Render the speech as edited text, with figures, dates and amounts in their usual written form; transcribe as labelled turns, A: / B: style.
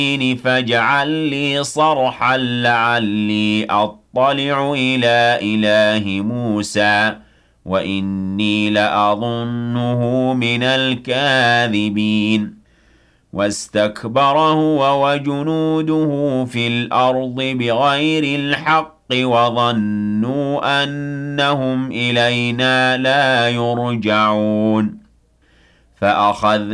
A: فاجعل لي صرحا لعلي أطلع إلى إله موسى وإني لأظنه من الكاذبين واستكبر هو وجنوده في الأرض بغير الحق وظنوا أنهم إلينا لا يرجعون فأخذ